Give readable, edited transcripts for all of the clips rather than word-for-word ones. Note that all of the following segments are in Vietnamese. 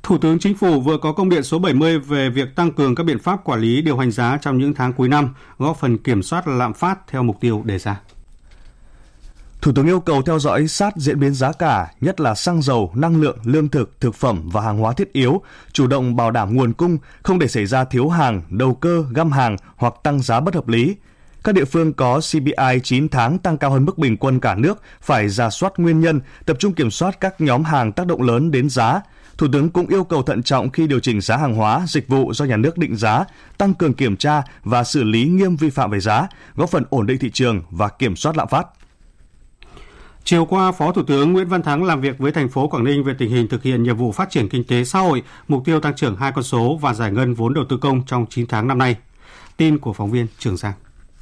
Thủ tướng Chính phủ vừa có công điện số 70 về việc tăng cường các biện pháp quản lý điều hành giá trong những tháng cuối năm, góp phần kiểm soát lạm phát theo mục tiêu đề ra. Thủ tướng yêu cầu theo dõi sát diễn biến giá cả, nhất là xăng dầu, năng lượng, lương thực, thực phẩm và hàng hóa thiết yếu, chủ động bảo đảm nguồn cung, không để xảy ra thiếu hàng, đầu cơ, găm hàng hoặc tăng giá bất hợp lý. Các địa phương có CPI 9 tháng tăng cao hơn mức bình quân cả nước phải rà soát nguyên nhân, tập trung kiểm soát các nhóm hàng tác động lớn đến giá. Thủ tướng cũng yêu cầu thận trọng khi điều chỉnh giá hàng hóa, dịch vụ do nhà nước định giá, tăng cường kiểm tra và xử lý nghiêm vi phạm về giá, góp phần ổn định thị trường và kiểm soát lạm phát. Chiều qua, Phó Thủ tướng Nguyễn Văn Thắng làm việc với thành phố Quảng Ninh về tình hình thực hiện nhiệm vụ phát triển kinh tế xã hội, mục tiêu tăng trưởng 2 con số và giải ngân vốn đầu tư công trong 9 tháng năm nay. Tin của phóng viên Trường Giang.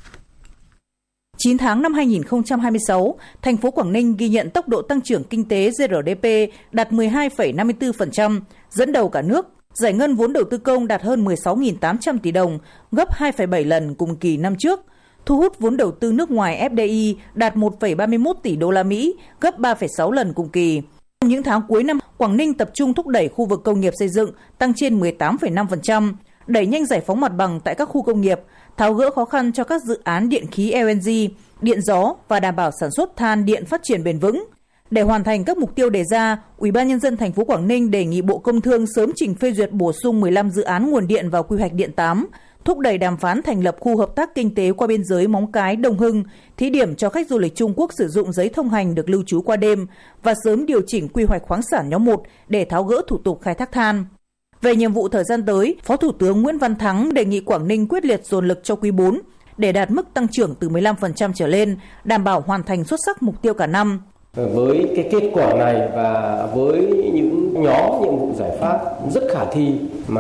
9 tháng năm 2026, thành phố Quảng Ninh ghi nhận tốc độ tăng trưởng kinh tế GRDP đạt 12,54%, dẫn đầu cả nước. Giải ngân vốn đầu tư công đạt hơn 16.800 tỷ đồng, gấp 2,7 lần cùng kỳ năm trước. Thu hút vốn đầu tư nước ngoài FDI đạt 1,31 tỷ đô la Mỹ, gấp 3,6 lần cùng kỳ. Trong những tháng cuối năm, Quảng Ninh tập trung thúc đẩy khu vực công nghiệp xây dựng tăng trên 18,5%, đẩy nhanh giải phóng mặt bằng tại các khu công nghiệp, tháo gỡ khó khăn cho các dự án điện khí LNG, điện gió và đảm bảo sản xuất than điện phát triển bền vững. Để hoàn thành các mục tiêu đề ra, Ủy ban nhân dân thành phố Quảng Ninh đề nghị Bộ Công Thương sớm trình phê duyệt bổ sung 15 dự án nguồn điện vào quy hoạch điện 8, thúc đẩy đàm phán thành lập khu hợp tác kinh tế qua biên giới Móng Cái, Đông Hưng, thí điểm cho khách du lịch Trung Quốc sử dụng giấy thông hành được lưu trú qua đêm và sớm điều chỉnh quy hoạch khoáng sản nhóm 1 để tháo gỡ thủ tục khai thác than. Về nhiệm vụ thời gian tới, Phó Thủ tướng Nguyễn Văn Thắng đề nghị Quảng Ninh quyết liệt dồn lực cho quý 4 để đạt mức tăng trưởng từ 15% trở lên, đảm bảo hoàn thành xuất sắc mục tiêu cả năm. Với cái kết quả này và với những nhóm nhiệm vụ giải pháp rất khả thi mà